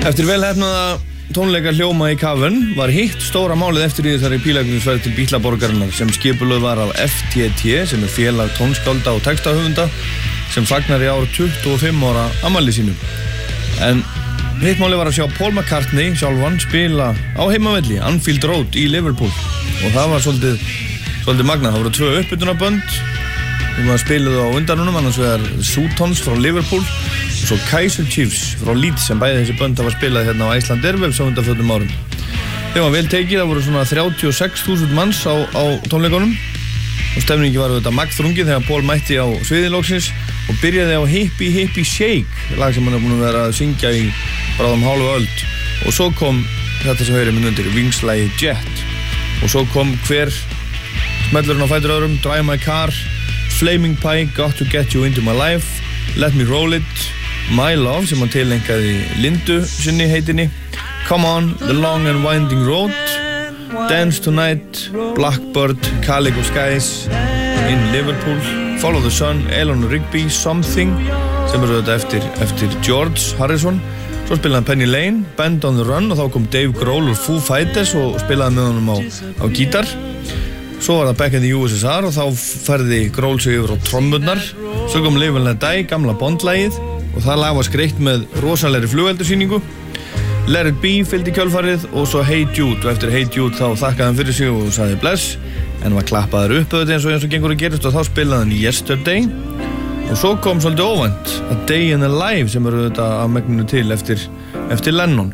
Eftir velheppnaða tónleika hljóma í Cavern var hitt stóra málið eftir í þessari pílagrinsferð til Bítlaborgarinnar sem skipulögð var af FTT sem félag tónskálda og textahöfunda sem fagnar í ár 25 ára afmæli sínu. En hitt málið var að sjá Paul McCartney sjálfan spila á heimavelli Anfield Road í Liverpool og það var svolítið magnað. Það voru 2 uppbytunarbönd sem var spiluð á undanunum, annars vegar Sutons frá Liverpool og svo Kaiser Chiefs frá Leeds sem bæði þessi bönd hafa spilað hérna á Iceland Airwaves á undanförnum árum. Þeim var vel tekið, það voru svona 36.000 manns á tónleikunum og stefningi var þetta magnþrungin þegar Paul mætti á sviðilóksins og byrjaði á Hippie Hippie Shake, lag sem hann búinn að vera að syngja í bráðum hálfu öld og svo kom þetta sem heyrir minn undir Wings-lagi Jet og svo kom hver smellurinn á fætur öðrum, Drive My Car, Flaming Pie, Got to Get You Into My Life, Let Me Roll It, My Love sem hann tilengaði Lindu sinni heitinni, Come On, The Long and Winding Road, Dance Tonight, Blackbird, Calico Skies, In Liverpool, Follow the Sun, Eleanor Rigby, Something sem þetta eftir George Harrison. Svo spilaði hann Penny Lane, Band on the Run og þá kom Dave Grohl úr Foo Fighters og spilaði með honum á gítar. Svo var það Back in the USSR og þá færði Grohl sig yfir á trommurnar. Svo kom Live and Let Die, gamla Bond-lagið og það lag var skreytt með rosalegri flugeldasýningu. Let It Be fylgdi kjölfarið og svo Hey Jude og eftir Hey Jude þá þakkaði hann fyrir sig og sagði bless en var klappaður upp eins og gengur að gerast og þá spilaði hann Yesterday og svo kom svolítið óvænt A Day in the Life sem þetta af megninu til eftir Lennon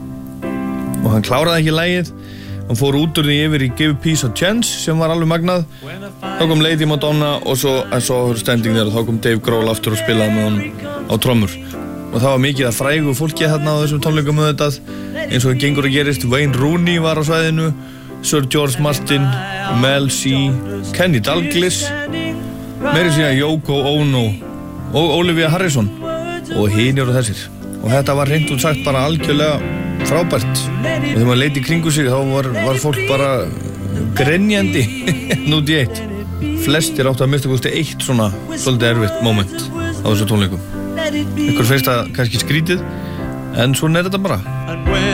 og hann kláraði ekki lagið. Hann fór út úr því yfir í Give Peace a Chance sem var alveg magnað. Þá kom Lady Madonna og svo Standing There og þá kom Dave Grohl aftur og spilaði með hann á trommur. Og það var mikið að frægu fólki þarna á þessum tónleikum eins og það gengur að gerist. Wayne Rooney var á svæðinu, Sir George Martin, Mel C, Kenny Dalglish, meira síðan Yoko Ono og Olivia Harrison og hinir og þessir. Og þetta var hreint út sagt bara algjörlega frábært og þegar maður leit í kringu sig þá var fólk bara grenjandi út í eitt. Flestir áttu að mista eitt svona svolítið erfitt moment á þessu tónleikum. Ykkur finnst það kannski skrítið en svona þetta bara.